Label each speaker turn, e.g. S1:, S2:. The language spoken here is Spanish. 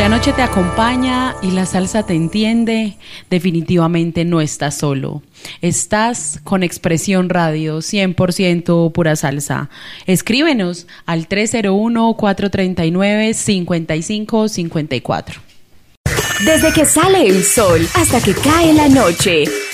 S1: la noche te acompaña y la salsa te entiende, definitivamente no estás solo. Estás con Expresión Radio, 100% pura salsa. Escríbenos al 301-439-5554.
S2: Desde que sale el sol hasta que cae la noche,